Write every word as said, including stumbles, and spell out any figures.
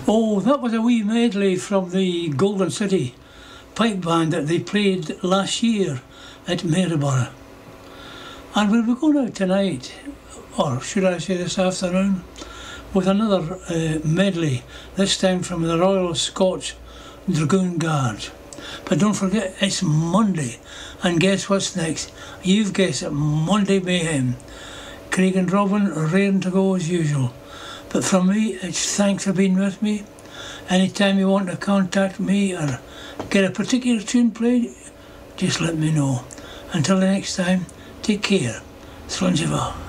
Oh, that was a wee medley from the Golden City pipe band that they played last year at Maryborough. And we'll be going out tonight, or should I say this afternoon, with another uh, medley, this time from the Royal Scots Dragoon Guard. But don't forget, it's Monday, and guess what's next? You've guessed it, Monday Mayhem. Craig and Robin are raring to go as usual. But from me, it's thanks for being with me. Anytime you want to contact me or get a particular tune played, just let me know. Until the next time, take care. Slàinte mhath.